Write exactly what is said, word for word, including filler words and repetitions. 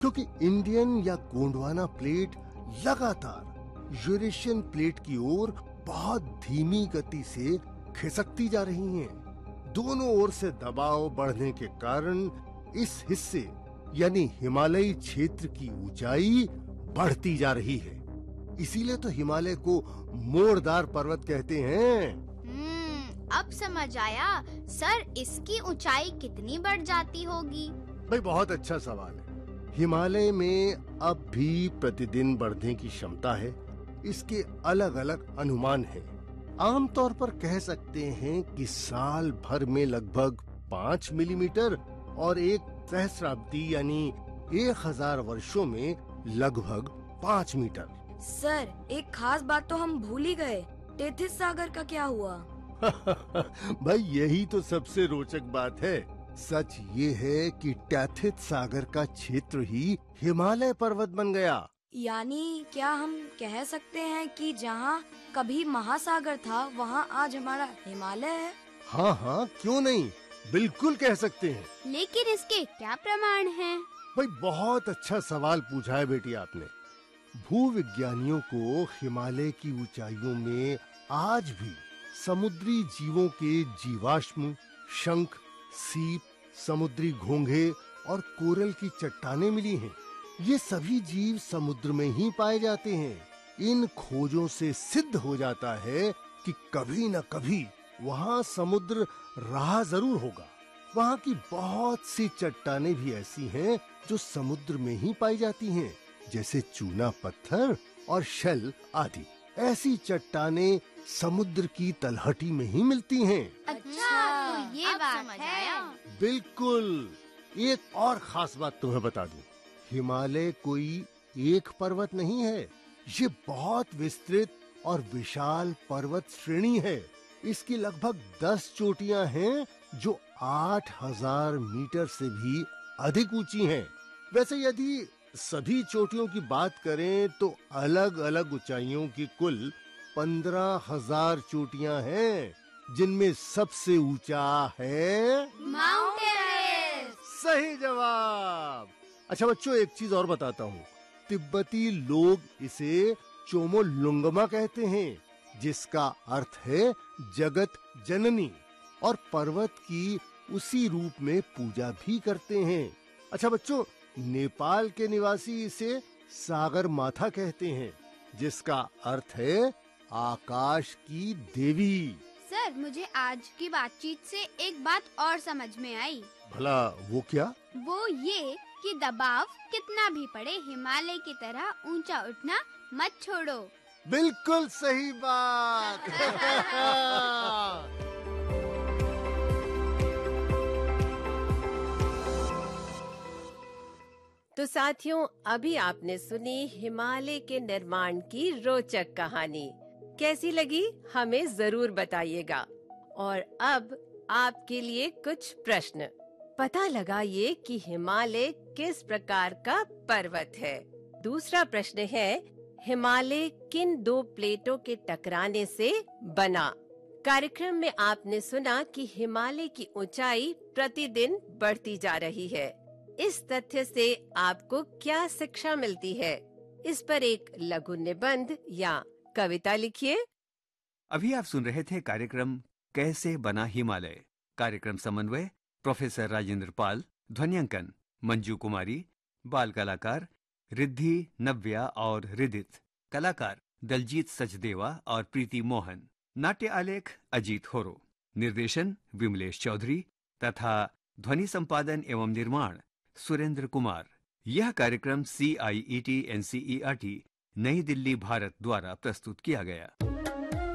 क्योंकि इंडियन या गोंडवाना प्लेट लगातार यूरेशियन प्लेट की ओर बहुत धीमी गति से खिसकती जा रही हैं। दोनों ओर से दबाव बढ़ने के कारण इस हिस्से यानी हिमालयी क्षेत्र की ऊंचाई बढ़ती जा रही है। इसीलिए तो हिमालय को मोड़दार पर्वत कहते हैं। हम्म, अब समझ आया। सर, इसकी ऊंचाई कितनी बढ़ जाती होगी? भाई, बहुत अच्छा सवाल है। हिमालय में अब भी प्रतिदिन बढ़ने की क्षमता है। इसके अलग अलग अनुमान हैं। आमतौर पर कह सकते हैं कि साल भर में लगभग पाँच मिलीमीटर और एक सहस्राब्दी यानी एक हजार वर्षों में लगभग पाँच मीटर। सर, एक खास बात तो हम भूल ही गए। टेथिस सागर का क्या हुआ? भाई, यही तो सबसे रोचक बात है। सच ये है कि टेथिस सागर का क्षेत्र ही हिमालय पर्वत बन गया। यानी क्या हम कह सकते हैं कि जहाँ कभी महासागर था वहाँ आज हमारा हिमालय है? हाँ हाँ, क्यों नहीं, बिल्कुल कह सकते हैं। लेकिन इसके क्या प्रमाण हैं? भाई, बहुत अच्छा सवाल पूछा है बेटी आपने। भूविज्ञानियों को हिमालय की ऊंचाइयों में आज भी समुद्री जीवों के जीवाश्म, शंख, सीप, समुद्री घोंघे और कोरल की चट्टानें मिली हैं। ये सभी जीव समुद्र में ही पाए जाते हैं। इन खोजों से सिद्ध हो जाता है कि कभी न कभी वहाँ समुद्र रहा जरूर होगा। वहाँ की बहुत सी चट्टानें भी ऐसी हैं जो समुद्र में ही पाई जाती हैं, जैसे चूना पत्थर और शेल आदि। ऐसी चट्टानें समुद्र की तलहटी में ही मिलती हैं। अच्छा, तो ये बात है। बिल्कुल। एक और खास बात तुम्हें बता दूं, हिमालय कोई एक पर्वत नहीं है। ये बहुत विस्तृत और विशाल पर्वत श्रेणी है। इसकी लगभग दस चोटियां हैं जो आठ हजार मीटर से भी अधिक ऊंची हैं। वैसे यदि सभी चोटियों की बात करें तो अलग अलग ऊंचाइयों की कुल पंद्रह हजार चोटियां हैं, जिनमें सबसे ऊंचा है माउंट एवरेस्ट। सही जवाब। अच्छा बच्चों, एक चीज और बताता हूँ। तिब्बती लोग इसे चोमोलुंगमा कहते हैं, जिसका अर्थ है जगत जननी, और पर्वत की उसी रूप में पूजा भी करते हैं। अच्छा बच्चों, नेपाल के निवासी इसे सागर माथा कहते हैं, जिसका अर्थ है आकाश की देवी। सर, मुझे आज की बातचीत से एक बात और समझ में आई। भला वो क्या? वो ये कि दबाव कितना भी पड़े, हिमालय की तरह ऊंचा उठना मत छोड़ो। बिल्कुल सही बात। तो साथियों, अभी आपने सुनी हिमालय के निर्माण की रोचक कहानी। कैसी लगी हमें जरूर बताइएगा। और अब आपके लिए कुछ प्रश्न। पता लगा ये कि हिमालय किस प्रकार का पर्वत है। दूसरा प्रश्न है, हिमालय किन दो प्लेटों के टकराने से बना। कार्यक्रम में आपने सुना कि हिमालय की ऊंचाई प्रतिदिन बढ़ती जा रही है। इस तथ्य से आपको क्या शिक्षा मिलती है, इस पर एक लघु निबंध या कविता लिखिए। अभी आप सुन रहे थे कार्यक्रम कैसे बना हिमालय। कार्यक्रम समन्वय प्रोफेसर राजेंद्र पाल, ध्वनियांकन मंजू कुमारी, बाल कलाकार रिद्धि, नव्या और रिदित, कलाकार दलजीत सचदेवा और प्रीति मोहन, नाट्य आलेख अजीत होरो, निर्देशन विमलेश चौधरी तथा ध्वनि संपादन एवं निर्माण सुरेंद्र कुमार। यह कार्यक्रम सी आई E T N C E R T नई दिल्ली भारत द्वारा प्रस्तुत किया गया।